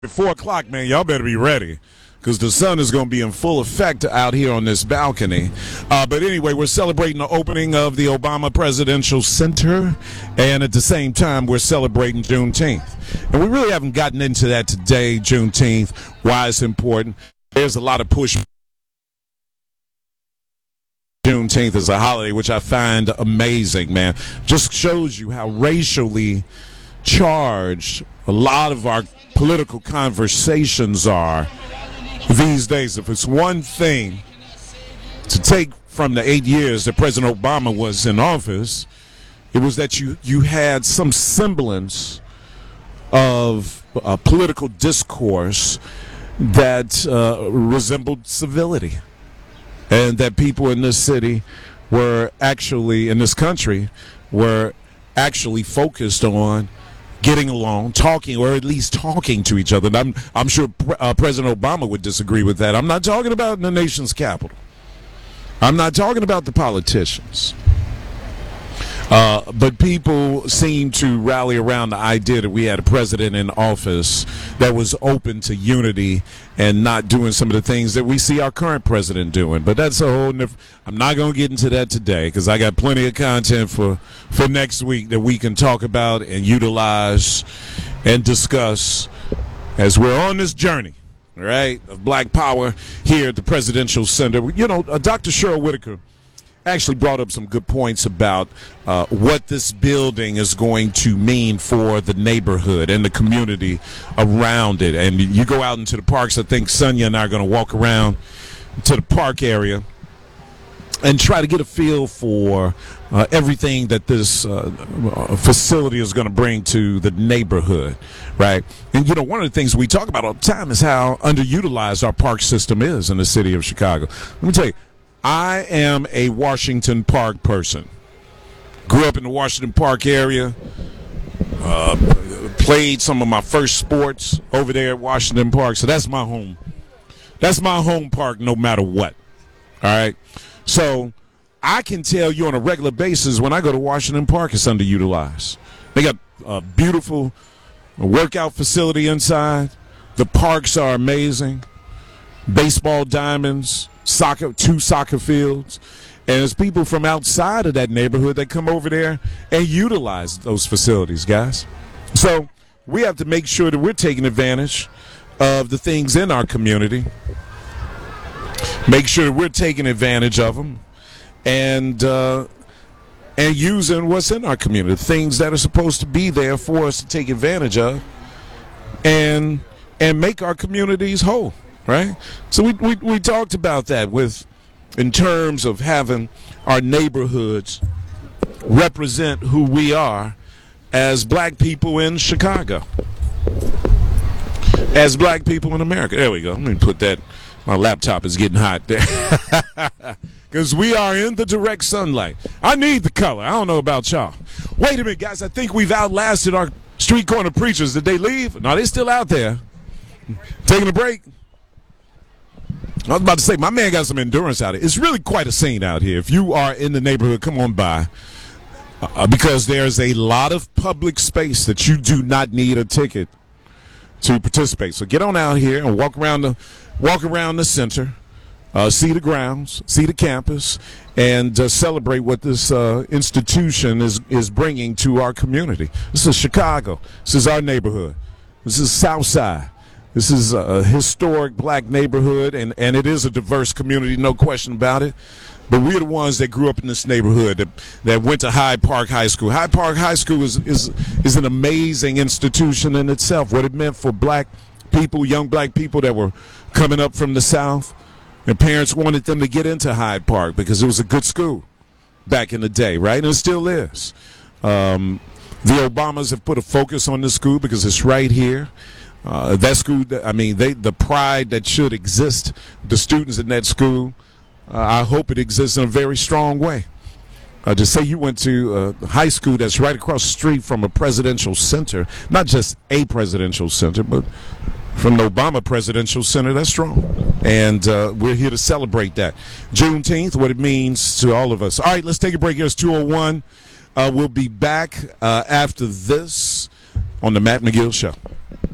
At 4 o'clock, man, y'all better be ready because the sun is going to be in full effect out here on this balcony. But anyway, we're celebrating the opening of the Obama Presidential Center, and at the same time, we're celebrating Juneteenth. And we really haven't gotten into that today, Juneteenth, why it's important. There's a lot of push. Juneteenth is a holiday, which I find amazing, man. Just shows you how racially charged a lot of our political conversations are these days. If it's one thing to take from the 8 years that President Obama was in office, it was that you had some semblance of political discourse that resembled civility, and that people in this city were actually, in this country, were actually focused on getting along, talking, or at least talking to each other. And I'm sure President Obama would disagree with that. I'm not talking about in the nation's capital. I'm not talking about the politicians. But people seem to rally around the idea that we had a president in office that was open to unity and not doing some of the things that we see our current president doing. But that's a whole different. I'm not going to get into that today because I got plenty of content for next week that we can talk about and utilize and discuss as we're on this journey, right, of Black Power here at the Presidential Center. You know, Dr. Cheryl Whitaker actually brought up some good points about what this building is going to mean for the neighborhood and the community around it. And you go out into the parks. I think Sonia and I are going to walk around to the park area and try to get a feel for everything that this facility is going to bring to the neighborhood, right? And, you know, one of the things we talk about all the time is how underutilized our park system is in the city of Chicago. Let me tell you, I am a Washington Park person. Grew up in the Washington Park area. Played some of my first sports over there at Washington Park. So that's my home. That's my home park no matter what. All right? So I can tell you on a regular basis when I go to Washington Park, it's underutilized. They got a beautiful workout facility inside. The parks are amazing. Baseball diamonds. Two soccer fields, and there's people from outside of that neighborhood that come over there and utilize those facilities, guys. So we have to make sure that we're taking advantage of the things in our community, make sure that we're taking advantage of them, and using what's in our community, things that are supposed to be there for us to take advantage of, and make our communities whole. Right? So we talked about that in terms of having our neighborhoods represent who we are as black people in Chicago, as black people in America. There we go. Let me put that. My laptop is getting hot there. Because we are in the direct sunlight. I need the color. I don't know about y'all. Wait a minute, guys. I think we've outlasted our street corner preachers. Did they leave? No, they're still out there. Taking a break. I was about to say, my man got some endurance out of it. It's really quite a scene out here. If you are in the neighborhood, come on by. Because there's a lot of public space that you do not need a ticket to participate. So get on out here and walk around the center, see the grounds, see the campus, and celebrate what this institution is bringing to our community. This is Chicago. This is our neighborhood. This is Southside. This is a historic black neighborhood, and it is a diverse community, no question about it. But we're the ones that grew up in this neighborhood that went to Hyde Park High School. Hyde Park High School is an amazing institution in itself. What it meant for black people, young black people that were coming up from the South, and parents wanted them to get into Hyde Park because it was a good school back in the day, right? And it still is. The Obamas have put a focus on this school because it's right here. That school, I mean, the pride that should exist, the students in that school, I hope it exists in a very strong way. To say you went to a high school that's right across the street from a presidential center, not just a presidential center, but from the Obama Presidential Center, that's strong. And we're here to celebrate that. Juneteenth, what it means to all of us. All right, let's take a break. Here's 201. We'll be back after this on the Matt McGill Show.